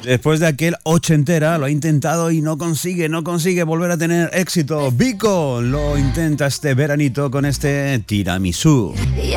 Después de aquel ochentera, lo ha intentado y no consigue volver a tener éxito. Vico lo intenta este veranito con este tiramisú.